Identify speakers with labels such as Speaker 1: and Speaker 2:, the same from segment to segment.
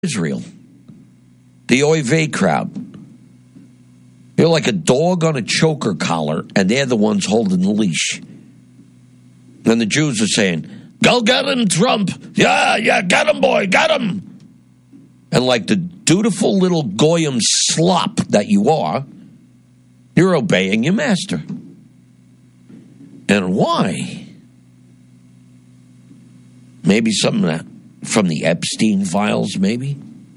Speaker 1: Israel, the Oy Vey crowd. You're like a dog on a choker collar, and they're the ones holding the leash. And the Jews are saying, go get him, Trump. Yeah, get him, boy, get him. And like the dutiful little goyim slop that you are, you're obeying your master. And why? Maybe something that from the Epstein files, maybe?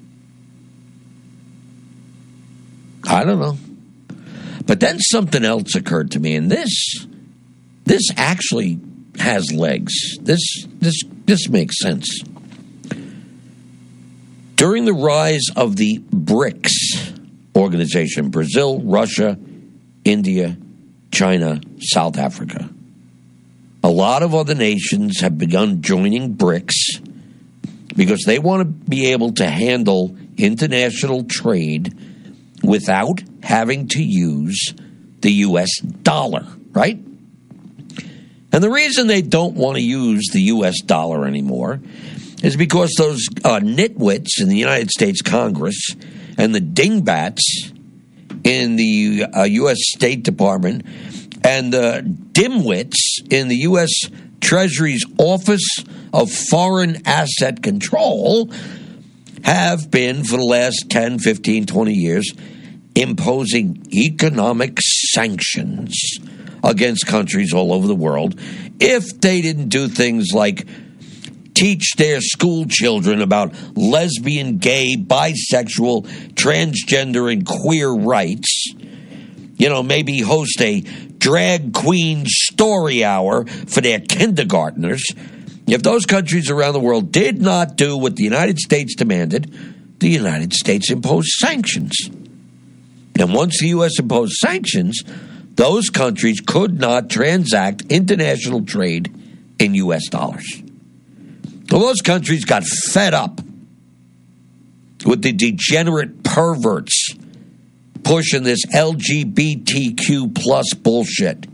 Speaker 1: I don't know. But then something else occurred to me, and this actually has legs. This makes sense. During the rise of the BRICS organization, Brazil, Russia, India, China, South Africa, a lot of other nations have begun joining BRICS because they want to be able to handle international trade without having to use the U.S. dollar, right? And the reason they don't want to use the U.S. dollar anymore is because those nitwits in the United States Congress and the dingbats in the U.S. State Department and the dimwits in the U.S. Treasury's Office of Foreign Asset Control have been, for the last 10, 15, 20 years, imposing economic sanctions against countries all over the world if they didn't do things like teach their school children about lesbian, gay, bisexual, transgender, and queer rights. You know, maybe host a drag queen story hour for their kindergartners. If those countries around the world did not do what the United States demanded, the United States imposed sanctions. And once the U.S. imposed sanctions, those countries could not transact international trade in U.S. dollars. So those countries got fed up with the degenerate perverts pushing this LGBTQ plus bullshit.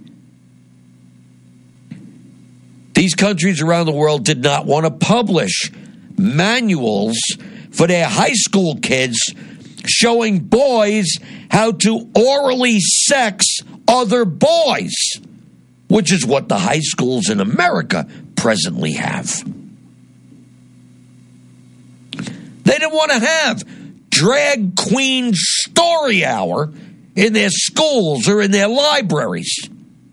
Speaker 1: These countries around the world did not want to publish manuals for their high school kids showing boys how to orally sex other boys, which is what the high schools in America presently have. They didn't want to have drag queen story hour in their schools or in their libraries.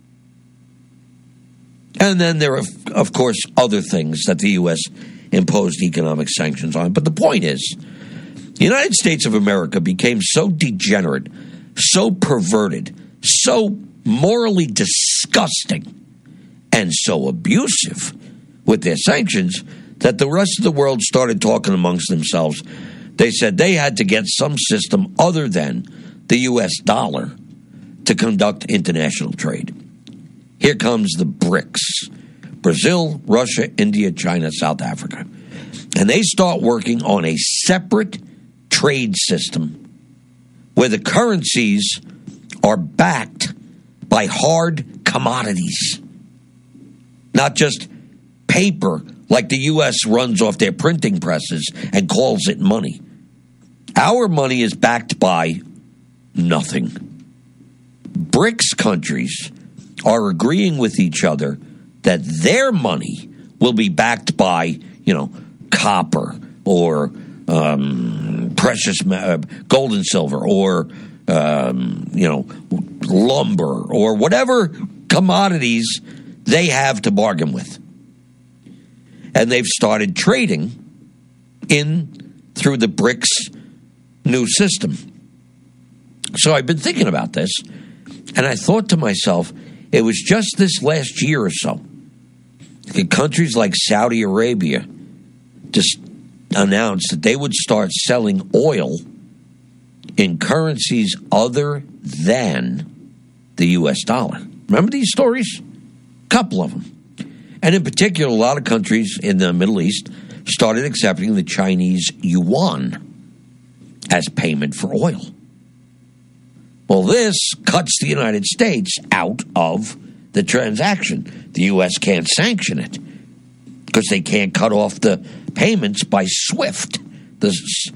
Speaker 1: And then there are, of course, other things that the U.S. imposed economic sanctions on. But the point is, the United States of America became so degenerate, so perverted, so morally disgusting, and so abusive with their sanctions that the rest of the world started talking amongst themselves. They said they had to get some system other than the U.S. dollar to conduct international trade. Here comes the BRICS: Brazil, Russia, India, China, South Africa. And they start working on a separate trade system where the currencies are backed by hard commodities, not just paper like the U.S. runs off their printing presses and calls it money. Our money is backed by nothing. BRICS countries are agreeing with each other that their money will be backed by, copper or precious gold and silver or, lumber or whatever commodities they have to bargain with. And they've started trading through the BRICS new system. So I've been thinking about this, and I thought to myself, it was just this last year or so that countries like Saudi Arabia just announced that they would start selling oil in currencies other than the U.S. dollar. Remember these stories? A couple of them. And in particular, a lot of countries in the Middle East started accepting the Chinese yuan as payment for oil. Well, this cuts the United States out of the transaction. The U.S. can't sanction it because they can't cut off the payments by SWIFT, the